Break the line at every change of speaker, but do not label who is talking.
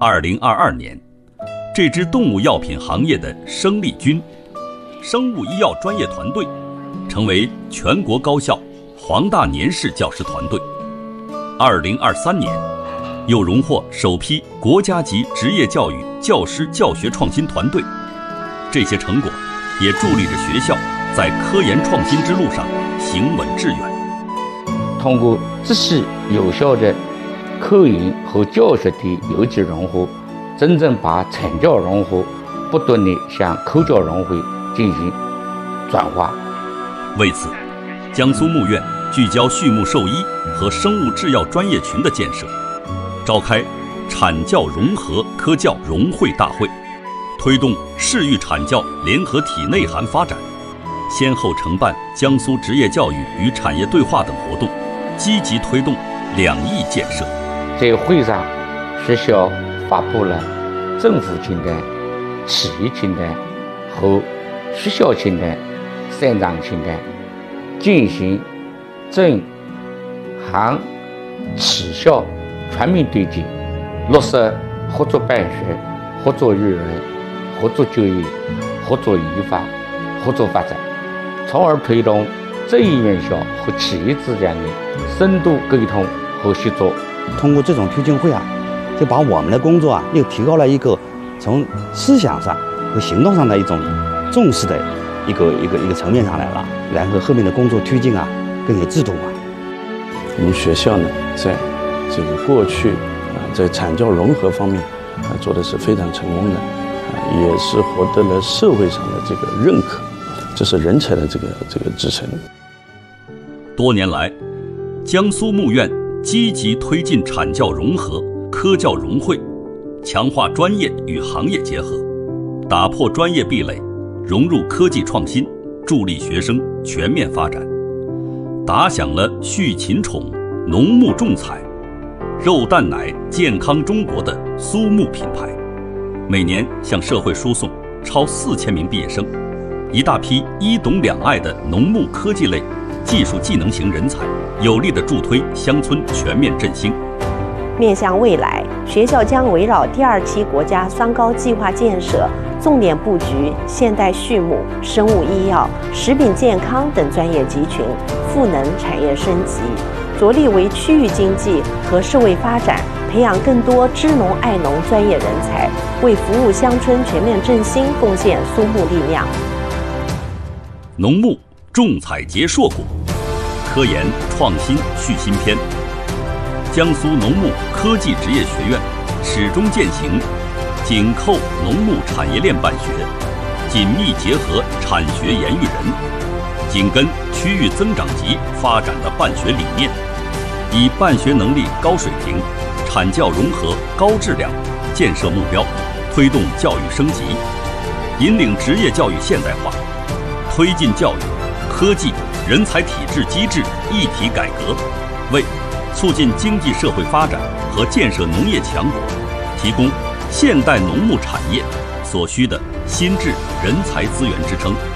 2022年，这支动物药品行业的生力军生物医药专业团队成为全国高校黄大年市教师团队。2023年，又荣获首批国家级职业教育教师教学创新团队。这些成果也助力着学校在科研创新之路上行稳致远。
通过知识有效的科研和教学的有机融合，真正把产教融合不断地向科教融合进行转化。
为此，江苏牧院聚焦畜牧兽医和生物制药专业群的建设，召开产教融合科教融会大会，推动市域产教联合体内涵发展，先后承办江苏职业教育与产业对话等活动，积极推动2翼建设。
在会上，学校发布了政府清单、企业清单和学校清单3张清单，进行政行企校全面对接，落实合作办学、合作育儿、合作就业、合作研发、合作发展，从而推动职业院校和企业之间的深度沟通和协作。
通过这种推进会就把我们的工作又提高了一个从思想上和行动上的一种重视的一个层面上来了，然后后面的工作推进更有制度化。
我们学校呢，在这个过去在产教融合方面做的是非常成功的，也是获得了社会上的这个认可，这是人才的这个支撑。
多年来，江苏牧院积极推进产教融合、科教融汇，强化专业与行业结合，打破专业壁垒，融入科技创新，助力学生全面发展，打响了畜禽宠、农牧种采、肉蛋奶健康中国的苏牧品牌，每年向社会输送超4000名毕业生，一大批一懂两爱的农牧科技类技术技能型人才，有力地助推乡村全面振兴。
面向未来，学校将围绕第2期国家双高计划建设，重点布局现代畜牧、生物医药、食品健康等专业集群，赋能产业升级，着力为区域经济和社会发展培养更多知农爱农专业人才，为服务乡村全面振兴贡献苏牧力量。
农牧种采结硕果，科研创新续新篇。江苏农牧科技职业学院始终践行紧扣农牧产业链办学，紧密结合产学研育人，紧跟区域增长极发展的办学理念，以办学能力高水平、产教融合高质量建设目标，推动教育升级，引领职业教育现代化，推进教育、科技、人才体制机制一体改革，为促进经济社会发展和建设农业强国提供现代农牧产业所需的心智人才资源支撑。